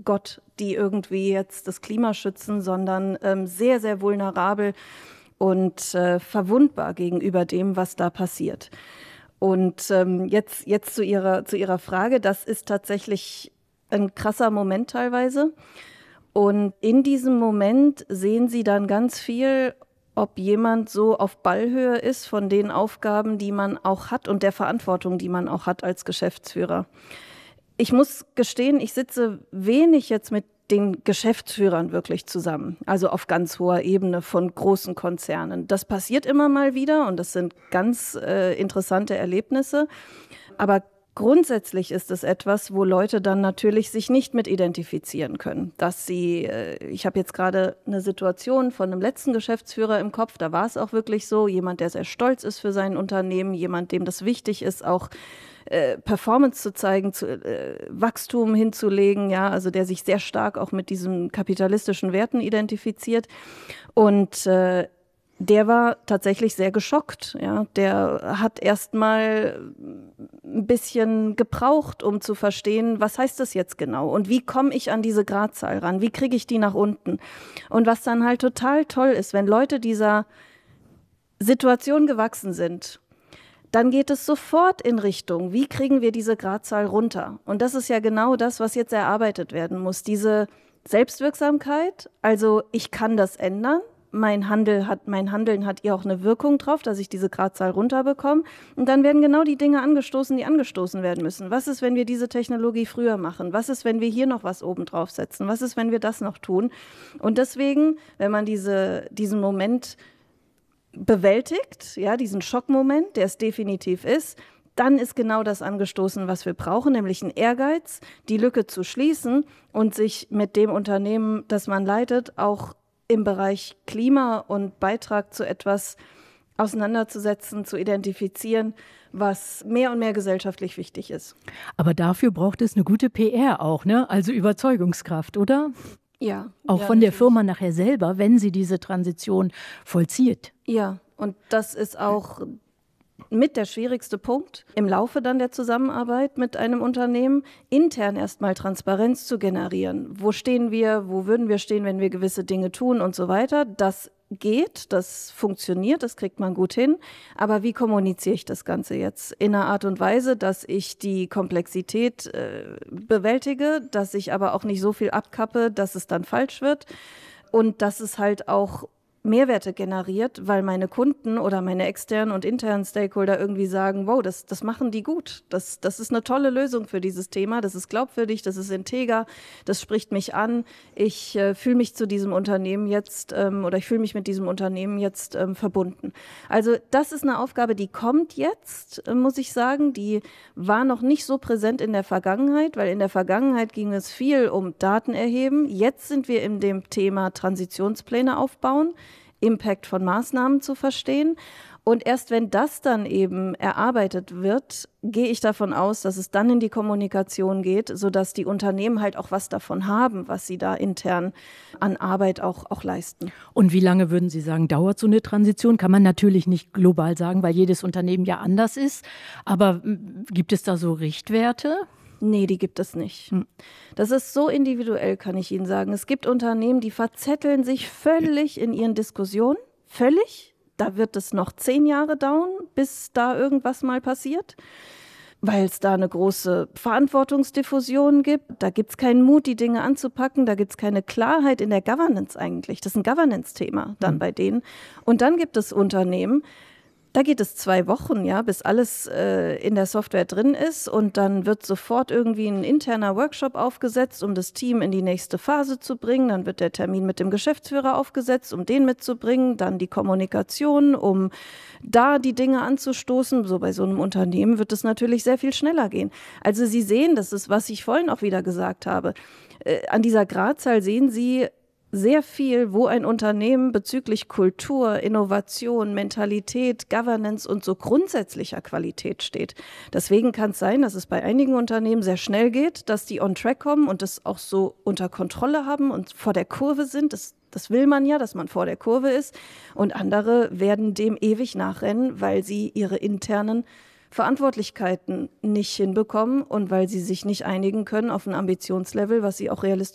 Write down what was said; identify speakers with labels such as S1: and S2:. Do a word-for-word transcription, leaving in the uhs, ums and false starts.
S1: Gott, die irgendwie jetzt das Klima schützen, sondern ähm, sehr, sehr vulnerabel und äh, verwundbar gegenüber dem, was da passiert. Und ähm, jetzt, jetzt zu ihrer, zu Ihrer Frage, das ist tatsächlich ein krasser Moment teilweise. Und in diesem Moment sehen Sie dann ganz viel, ob jemand so auf Ballhöhe ist von den Aufgaben, die man auch hat und der Verantwortung, die man auch hat als Geschäftsführer. Ich muss gestehen, ich sitze wenig jetzt mit den Geschäftsführern wirklich zusammen, also auf ganz hoher Ebene von großen Konzernen. Das passiert immer mal wieder und das sind ganz äh, interessante Erlebnisse, aber grundsätzlich ist es etwas, wo Leute dann natürlich sich nicht mit identifizieren können. Dass sie, äh, ich habe jetzt gerade eine Situation von einem letzten Geschäftsführer im Kopf, da war es auch wirklich so, jemand, der sehr stolz ist für sein Unternehmen, jemand, dem das wichtig ist, auch Äh, Performance zu zeigen, zu, äh, Wachstum hinzulegen, ja, also der sich sehr stark auch mit diesen kapitalistischen Werten identifiziert. Und äh, der war tatsächlich sehr geschockt, ja. Der hat erst mal ein bisschen gebraucht, um zu verstehen, was heißt das jetzt genau und wie komme ich an diese Gradzahl ran, wie kriege ich die nach unten? Und was dann halt total toll ist, wenn Leute dieser Situation gewachsen sind, dann geht es sofort in Richtung, wie kriegen wir diese Gradzahl runter? Und das ist ja genau das, was jetzt erarbeitet werden muss. Diese Selbstwirksamkeit, also ich kann das ändern, mein Handel hat, mein Handeln hat ja auch eine Wirkung drauf, dass ich diese Gradzahl runterbekomme. Und dann werden genau die Dinge angestoßen, die angestoßen werden müssen. Was ist, wenn wir diese Technologie früher machen? Was ist, wenn wir hier noch was oben drauf setzen? Was ist, wenn wir das noch tun? Und deswegen, wenn man diese, diesen Moment bewältigt, ja, diesen Schockmoment, der es definitiv ist, dann ist genau das angestoßen, was wir brauchen, nämlich ein Ehrgeiz, die Lücke zu schließen und sich mit dem Unternehmen, das man leitet, auch im Bereich Klima und Beitrag zu etwas auseinanderzusetzen, zu identifizieren, was mehr und mehr gesellschaftlich wichtig ist.
S2: Aber dafür braucht es eine gute P R auch, ne? Also Überzeugungskraft, oder?
S1: Ja.
S2: Auch
S1: ja,
S2: von der
S1: natürlich.
S2: Firma nachher selber, wenn sie diese Transition vollzieht.
S1: Ja, und das ist auch mit der schwierigste Punkt im Laufe dann der Zusammenarbeit mit einem Unternehmen, intern erstmal Transparenz zu generieren. Wo stehen wir, wo würden wir stehen, wenn wir gewisse Dinge tun und so weiter. Das geht, das funktioniert, das kriegt man gut hin. Aber wie kommuniziere ich das Ganze jetzt? In einer Art und Weise, dass ich die Komplexität äh, bewältige, dass ich aber auch nicht so viel abkappe, dass es dann falsch wird und dass es halt auch Mehrwerte generiert, weil meine Kunden oder meine externen und internen Stakeholder irgendwie sagen, wow, das, das machen die gut. Das, das ist eine tolle Lösung für dieses Thema. Das ist glaubwürdig, das ist integer, das spricht mich an. Ich äh, fühle mich zu diesem Unternehmen jetzt ähm, oder ich fühle mich mit diesem Unternehmen jetzt ähm, verbunden. Also das ist eine Aufgabe, die kommt jetzt, äh, muss ich sagen. Die war noch nicht so präsent in der Vergangenheit, weil in der Vergangenheit ging es viel um Daten erheben. Jetzt sind wir in dem Thema Transitionspläne aufbauen, Impact von Maßnahmen zu verstehen. Und erst wenn das dann eben erarbeitet wird, gehe ich davon aus, dass es dann in die Kommunikation geht, sodass die Unternehmen halt auch was davon haben, was sie da intern an Arbeit auch, auch leisten.
S2: Und wie lange würden Sie sagen, dauert so eine Transition? Kann man natürlich nicht global sagen, weil jedes Unternehmen ja anders ist. Aber gibt es da so Richtwerte?
S1: Nee, die gibt es nicht. Das ist so individuell, kann ich Ihnen sagen. Es gibt Unternehmen, die verzetteln sich völlig in ihren Diskussionen. Völlig. Da wird es noch zehn Jahre dauern, bis da irgendwas mal passiert, weil es da eine große Verantwortungsdiffusion gibt. Da gibt es keinen Mut, die Dinge anzupacken. Da gibt es keine Klarheit in der Governance eigentlich. Das ist ein Governance-Thema dann mhm. bei denen. Und dann gibt es Unternehmen, da geht es zwei Wochen, ja, bis alles äh, in der Software drin ist und dann wird sofort irgendwie ein interner Workshop aufgesetzt, um das Team in die nächste Phase zu bringen. Dann wird der Termin mit dem Geschäftsführer aufgesetzt, um den mitzubringen. Dann die Kommunikation, um da die Dinge anzustoßen. So bei so einem Unternehmen wird es natürlich sehr viel schneller gehen. Also Sie sehen, das ist, was ich vorhin auch wieder gesagt habe. Äh, an dieser Gradzahl sehen Sie sehr viel, wo ein Unternehmen bezüglich Kultur, Innovation, Mentalität, Governance und so grundsätzlicher Qualität steht. Deswegen kann es sein, dass es bei einigen Unternehmen sehr schnell geht, dass die on track kommen und das auch so unter Kontrolle haben und vor der Kurve sind. Das, das will man ja, dass man vor der Kurve ist. Und andere werden dem ewig nachrennen, weil sie ihre internen Verantwortlichkeiten nicht hinbekommen und weil sie sich nicht einigen können auf ein Ambitionslevel, was sie auch realistisch